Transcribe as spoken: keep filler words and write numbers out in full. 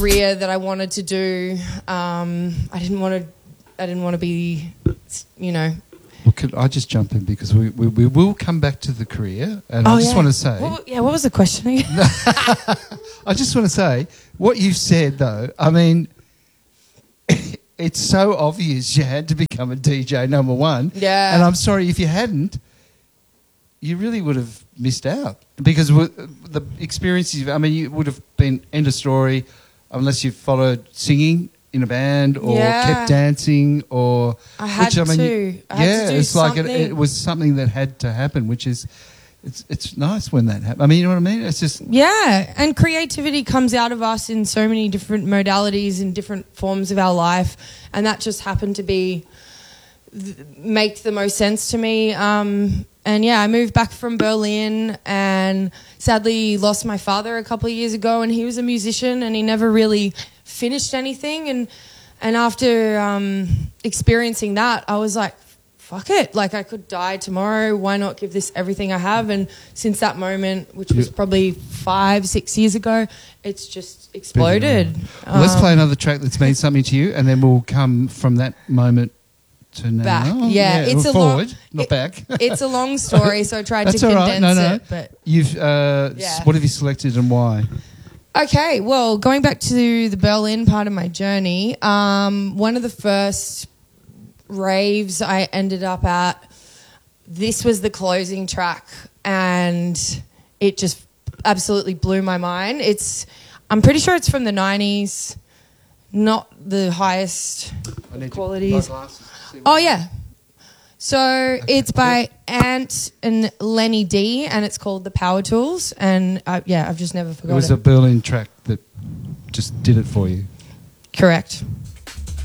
career that I wanted to do. Um, I didn't want to. I didn't want to be, you know. Well, could I just jump in because we we, we will come back to the career, and oh, I just yeah. want to say. What, yeah, what was the question again? I just want to say what you've said, though. I mean, it's so obvious you had to become a D J, number one. Yeah. And I'm sorry if you hadn't, you really would have missed out because the experiences. I mean, you would have been end of story unless you followed singing in a band or yeah. kept dancing or. I had which, I mean, to. I yeah, had to do it's like it, something. it was something that had to happen, which is. It's it's nice when that happens. I mean, you know what I mean? It's just... Yeah, and creativity comes out of us in so many different modalities and different forms of our life, and that just happened to be... Th- make the most sense to me. Um, and, yeah, I moved back from Berlin and sadly lost my father a couple of years ago, and he was a musician and he never really finished anything. And, and after um, experiencing that, I was like, fuck it, like I could die tomorrow, why not give this everything I have? And since that moment, which was probably five, six years ago, it's just exploded. Well, let's Um, play another track that's meant something to you, and then we'll come from that moment to now. Back. Yeah, it's or a forward, long- not it- back. It's a long story, so I tried That's to all right. condense No, no. it. But You've uh, Yeah. s- what have you selected and why? okay, well, going back to the Berlin part of my journey, um, one of the first raves I ended up at, this was the closing track, and it just absolutely blew my mind. It's, I'm pretty sure it's from the nineties, not the highest qualities. Oh, yeah. So it's by Ant and Lenny D, and it's called The Power Tools, and I, yeah, I've just never It forgotten. was a Berlin track that just did it for you. Correct.